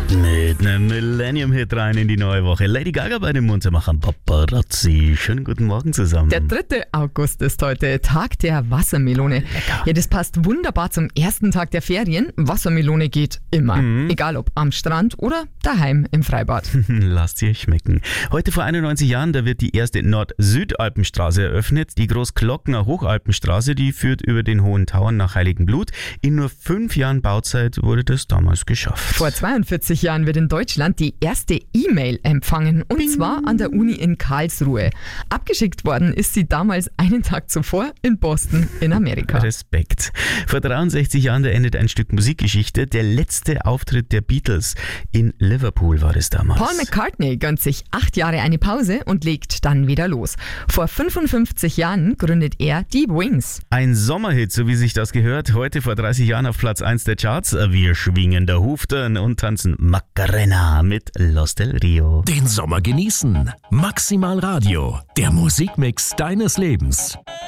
Mit einem Millennium-Hit rein in die neue Woche. Lady Gaga bei den Muntermachern Paparazzi. Schönen guten Morgen zusammen. Der 3. August ist heute Tag der Wassermelone. Lecker. Ja, das passt wunderbar zum ersten Tag der Ferien. Wassermelone geht immer. Egal ob am Strand oder daheim im Freibad. Lasst sie euch schmecken. Heute vor 91 Jahren, da wird die erste Nord-Süd-Alpenstraße eröffnet. Die Großglockner Hochalpenstraße, die führt über den Hohen Tauern nach Heiligenblut. In nur 5 Jahren Bauzeit wurde das damals geschafft. Vor 42 Jahren wird in Deutschland die erste E-Mail empfangen. Und zwar an der Uni in Karlsruhe. Abgeschickt worden ist sie damals einen Tag zuvor in Boston in Amerika. Respekt. Vor 63 Jahren, da endet ein Stück Musikgeschichte. Der letzte Auftritt der Beatles in Liverpool war das damals. Paul McCartney gönnt sich 8 Jahre eine Pause und legt dann wieder los. Vor 55 Jahren gründet er die Wings. Ein Sommerhit, so wie sich das gehört. Heute vor 30 Jahren auf Platz 1 der Charts. Wir schwingen der Huften und tanzen Macarena mit Los del Rio. Den Sommer genießen. Maximal Radio, der Musikmix deines Lebens.